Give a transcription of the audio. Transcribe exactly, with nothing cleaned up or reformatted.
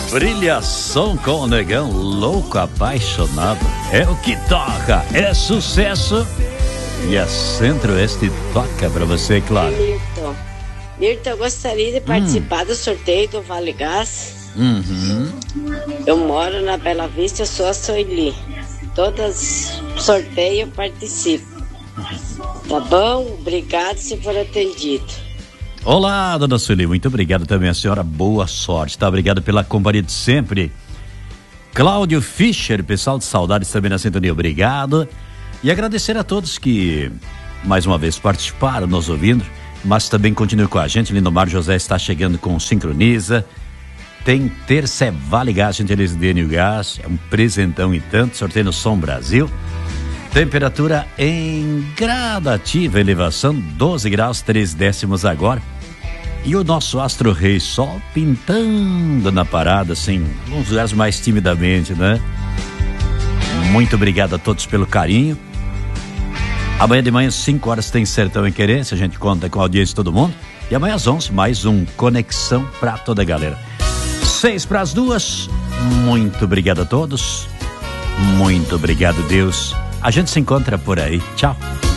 Brilhação com o negão, louco, apaixonado. É o que toca, é sucesso. E a Centro-Oeste toca pra você, claro. Mirto, Mirto, eu gostaria de participar hum. do sorteio do Vale Gás. Uhum. Eu moro na Bela Vista, eu sou a Soili. Todas sorteio eu participo. Tá bom? Obrigado se for atendido. Olá, dona Sueli, muito obrigado também a senhora, boa sorte, tá? Obrigado pela companhia de sempre. Cláudio Fischer, pessoal de saudades também na sintonia, obrigado. E agradecer a todos que mais uma vez participaram, nos ouvindo, mas também continue com a gente. Lindomar José está chegando com o Sincroniza. Tem terça é Vale Gás, gentileza de Enio Gás, é um presentão e tanto, sorteio no Som Brasil. Temperatura em gradativa elevação, doze graus, três décimos agora. E o nosso Astro Rei Sol pintando na parada, assim, nos lugares mais timidamente, né? Muito obrigado a todos pelo carinho. Amanhã de manhã, cinco horas, tem Sertão em Querência, a gente conta com a audiência de todo mundo. E amanhã às onze, mais um Conexão pra toda a galera. Seis para as duas, muito obrigado a todos. Muito obrigado, Deus. A gente se encontra por aí. Tchau.